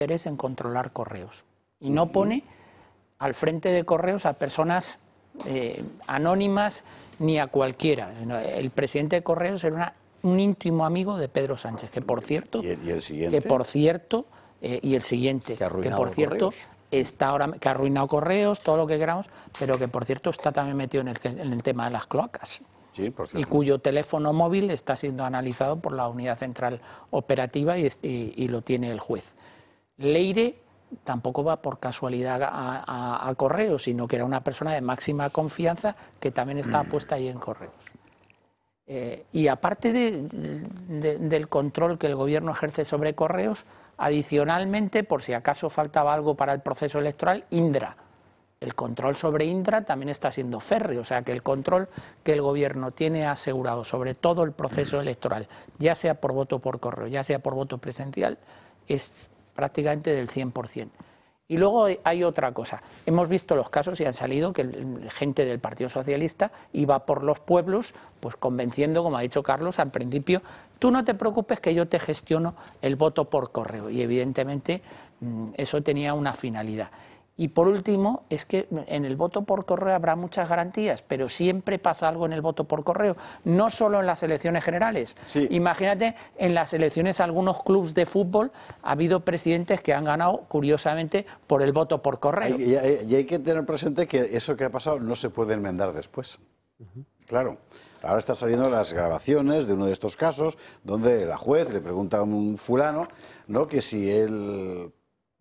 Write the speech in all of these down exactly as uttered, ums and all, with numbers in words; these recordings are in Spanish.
interés en controlar Correos. Y no pone al frente de Correos a personas eh, anónimas ni a cualquiera. El presidente de Correos era una, un íntimo amigo de Pedro Sánchez, que por cierto... ¿Y el, y el siguiente? Que por cierto, eh, y el siguiente, que, que por cierto... Correos. Está ahora, que ha arruinado Correos, todo lo que queramos, pero que por cierto está también metido en el, en el tema de las cloacas. Sí, por cierto. Y cuyo teléfono móvil está siendo analizado por la Unidad Central Operativa y, y, y lo tiene el juez. Leire tampoco va por casualidad a, a, a Correos, sino que era una persona de máxima confianza que también estaba puesta ahí en Correos. Eh, y aparte de, de, del control que el Gobierno ejerce sobre Correos, adicionalmente, por si acaso faltaba algo para el proceso electoral, Indra. El control sobre Indra también está siendo férreo, o sea que el control que el Gobierno tiene asegurado sobre todo el proceso electoral, ya sea por voto por correo, ya sea por voto presencial, es prácticamente del cien por cien. Y luego hay otra cosa. Hemos visto los casos y han salido que gente del Partido Socialista iba por los pueblos pues convenciendo, como ha dicho Carlos, al principio, tú no te preocupes que yo te gestiono el voto por correo. Y evidentemente eso tenía una finalidad. Y por último, es que en el voto por correo habrá muchas garantías, pero siempre pasa algo en el voto por correo, no solo en las elecciones generales. Sí. Imagínate, en las elecciones algunos clubes de fútbol ha habido presidentes que han ganado, curiosamente, por el voto por correo. Hay, y, hay, y hay que tener presente que eso que ha pasado no se puede enmendar después. Uh-huh. Claro. Ahora están saliendo las grabaciones de uno de estos casos donde la juez le pregunta a un fulano, ¿no?, que si él...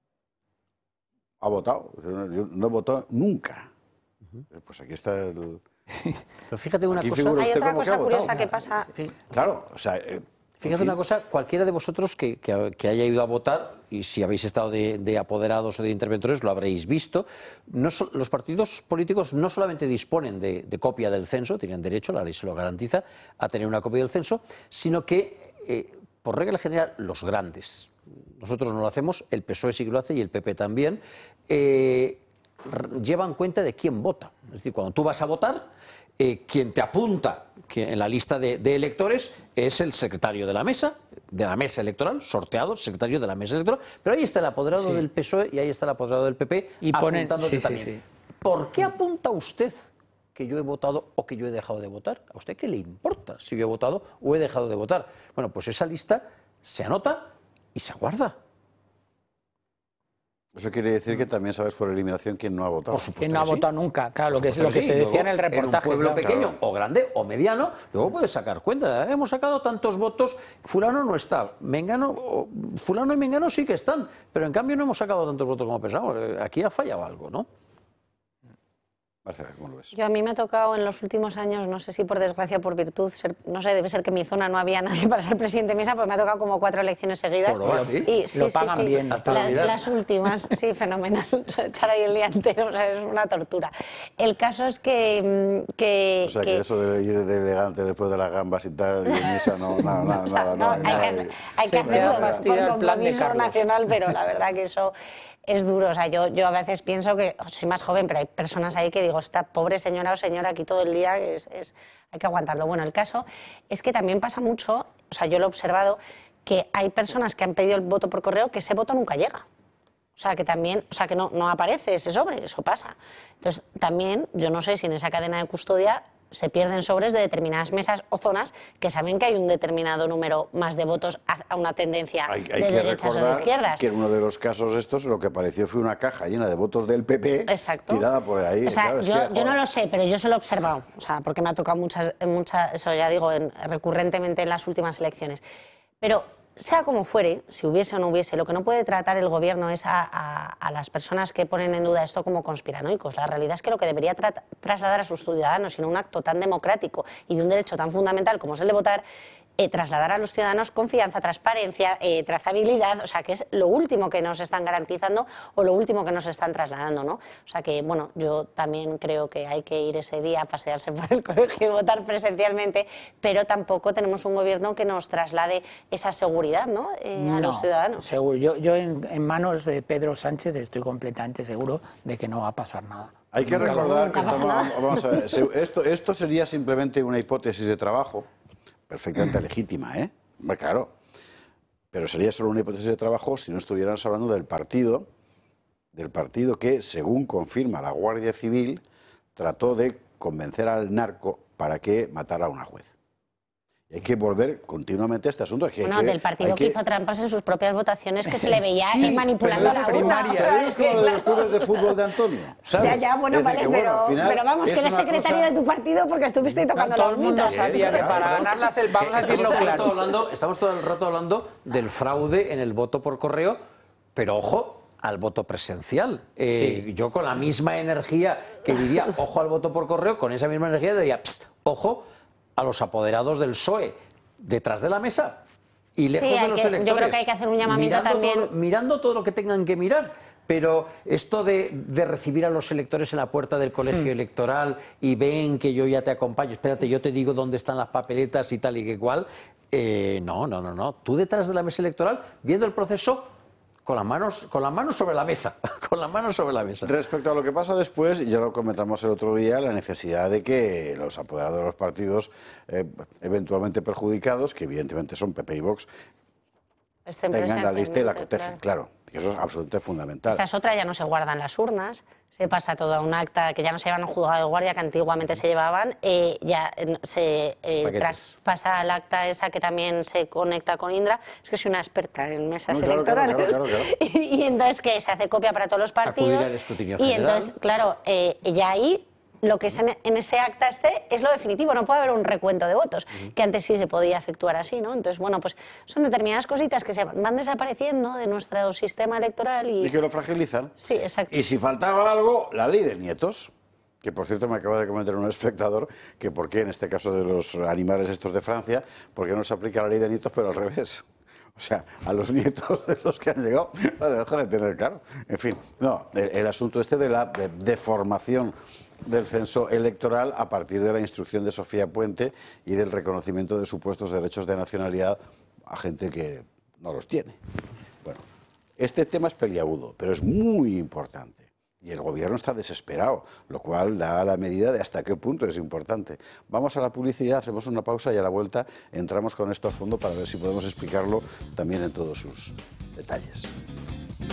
ha votado. Yo no he votado nunca. Uh-huh. Pues aquí está el... Pero fíjate una aquí cosa... Hay otra que cosa curiosa votado. que pasa... Claro, o sea... Eh, Fíjate una cosa, cualquiera de vosotros que, que, que haya ido a votar, y si habéis estado de, de apoderados o de interventores, lo habréis visto, no so, los partidos políticos no solamente disponen de, de copia del censo, tienen derecho, la ley se lo garantiza, a tener una copia del censo, sino que, eh, por regla general, los grandes, nosotros no lo hacemos, el P S O E sí que lo hace y el P P también, eh, llevan cuenta de quién vota. Es decir, cuando tú vas a votar, eh, quien te apunta que en la lista de, de electores es el secretario de la mesa, de la mesa electoral, sorteado, secretario de la mesa electoral, pero ahí está el apoderado sí. del P S O E y ahí está el apoderado del P P y ponen, apuntándote sí, también. Sí, sí. ¿Por qué apunta usted que yo he votado o que yo he dejado de votar? ¿A usted qué le importa si yo he votado o he dejado de votar? Bueno, pues esa lista se anota y se guarda. Eso quiere decir que también sabes por eliminación quién no ha votado. Por supuesto. Quién no ha votado sí. nunca, claro, lo que, lo que sí. se decía en el reportaje. En un pueblo claro, pequeño claro. o grande o mediano, luego puedes sacar cuenta. ¿eh? Hemos sacado tantos votos, fulano no está, Mengano, fulano y Mengano sí que están, pero en cambio no hemos sacado tantos votos como pensamos. Aquí ha fallado algo, ¿no? Marcela, ¿cómo lo ves? Yo a mí me ha tocado en los últimos años, no sé si por desgracia o por virtud, ser, no sé, debe ser que en mi zona no había nadie para ser presidente de mesa, pues me ha tocado como cuatro elecciones seguidas. Por ¿sí? Y, sí, lo sí, pagan sí, bien. La, las últimas, sí, fenomenal. Echar ahí el día entero, o sea, es una tortura. El caso es que... que o sea, que, que eso de ir de elegante después de las gambas y tal, y en misa, no, nada, nada, o sea, nada. no, No, hay, nada, que, hay que hacerlo por compromiso nacional, pero la verdad que eso... es duro, o sea, yo, yo a veces pienso que soy más joven, pero hay personas ahí que digo, esta pobre señora o señora aquí todo el día, es, es, hay que aguantarlo. Bueno, el caso es que también pasa mucho, o sea, yo lo he observado, que hay personas que han pedido el voto por correo que ese voto nunca llega. O sea, que también, o sea, que no, no aparece ese sobre, eso pasa. Entonces, también, yo no sé si en esa cadena de custodia se pierden sobres de determinadas mesas o zonas que saben que hay un determinado número más de votos a una tendencia hay, hay de que derechas o de izquierdas. Que en uno de los casos estos lo que apareció fue una caja llena de votos del P P. Exacto. Tirada por ahí. O sea, claro, yo, es que, yo no lo sé, pero yo se lo he observado, o sea, porque me ha tocado muchas, muchas eso ya digo, en, recurrentemente en las últimas elecciones. Pero sea como fuere, si hubiese o no hubiese, lo que no puede tratar el gobierno es a, a, a las personas que ponen en duda esto como conspiranoicos. La realidad es que lo que debería tra trasladar a sus ciudadanos en un acto tan democrático y de un derecho tan fundamental como es el de votar, eh, trasladar a los ciudadanos confianza, transparencia, eh, trazabilidad, o sea, que es lo último que nos están garantizando o lo último que nos están trasladando, ¿no? O sea que, bueno, yo también creo que hay que ir ese día a pasearse por el colegio y votar presencialmente, pero tampoco tenemos un gobierno que nos traslade esa seguridad, ¿no? Eh, a no, los ciudadanos. Seguro. Yo, yo en, en manos de Pedro Sánchez estoy completamente seguro de que no va a pasar nada. Hay que Nunca recordar nunca que estamos, nada. vamos a ver, esto, esto sería simplemente una hipótesis de trabajo perfectamente legítima, ¿eh? Claro. Pero sería solo una hipótesis de trabajo si no estuviéramos hablando del partido, del partido que, según confirma la Guardia Civil, trató de convencer al narco para que matara a una juez. Y hay que volver continuamente a este asunto. Es que bueno, hay que, del partido hay que... que hizo trampas en sus propias votaciones, que se le veía sí, manipulando pero la eso es urna. como- O sea, es como lo de los clubes de fútbol de Antonio, ¿sabes? Ya, ya, bueno, Es decir, vale, que, bueno, pero, al final pero vamos, es que eres una secretario cosa- de tu partido porque estuviste tocando Todo la el mundo urna. sabía que para ganarlas el vamos a Estamos decirlo todo el rato claro. hablando- estamos todo el rato hablando del fraude en el voto por correo, pero ojo al voto presencial. Eh, Sí. Yo con la misma energía que diría ojo al voto por correo, con esa misma energía diría "Psst, ojo a los apoderados del P S O E detrás de la mesa y lejos Sí, hay de los que- yo electores. creo que hay que hacer un llamamiento mirando también. Todo, mirando todo lo que tengan que mirar. Pero esto de, de recibir a los electores en la puerta del colegio electoral y ven que yo ya te acompaño, espérate, yo te digo dónde están las papeletas y tal y que cual, eh, no, no, no, no. Tú detrás de la mesa electoral, viendo el proceso con las manos, con las manos sobre la mesa, con las manos sobre la mesa. Respecto a lo que pasa después, ya lo comentamos el otro día, la necesidad de que los apoderados de los partidos eh, eventualmente perjudicados, que evidentemente son P P y Vox, Estén tengan la lista y la presentemente, cotejen, claro. Que eso es absolutamente fundamental. Esa es otra, ya no se guardan las urnas, se pasa todo a un acta que ya no se llevan a un juzgado de guardia, que antiguamente se llevaban, eh, ya eh, se eh, Paquetes. traspasa al acta esa que también se conecta con Indra. Es que soy una experta en mesas No, claro, claro, electorales. claro, claro, claro. Y, y entonces que se hace copia para todos los partidos. Acudir al escrutinio y general. entonces, claro, eh, ya ahí lo que es en, en ese acta este es lo definitivo, no puede haber un recuento de votos, que antes sí se podía efectuar así, ¿no? Entonces, bueno, pues son determinadas cositas que se van desapareciendo de nuestro sistema electoral y... Y que lo fragilizan. Sí, exacto. Y si faltaba algo, la ley de nietos, que por cierto me acaba de comentar un espectador que por qué en este caso de los animales estos de Francia, por qué no se aplica la ley de nietos pero al revés. O sea, a los nietos de los que han llegado, deja de tener claro. En fin, no, el, el asunto este de la de, deformación del censo electoral a partir de la instrucción de Sofía Puente y del reconocimiento de supuestos derechos de nacionalidad a gente que no los tiene. Bueno, este tema es peliagudo, pero es muy importante. Y el gobierno está desesperado, lo cual da la medida de hasta qué punto es importante. Vamos a la publicidad, hacemos una pausa y a la vuelta entramos con esto a fondo para ver si podemos explicarlo también en todos sus detalles.